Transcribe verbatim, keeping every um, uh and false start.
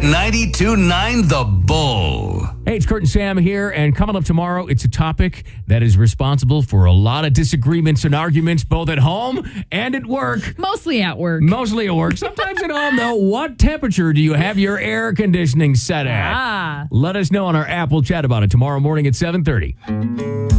ninety-two point nine The Bull. Hey, it's Kurt and Sam here, and coming up tomorrow, it's a topic that is responsible for a lot of disagreements and arguments, both at home and at work. Mostly at work. Mostly at work. Sometimes at home, though. What temperature do you have your air conditioning set at? Ah. Let us know on our app. We'll chat about it tomorrow morning at seven thirty.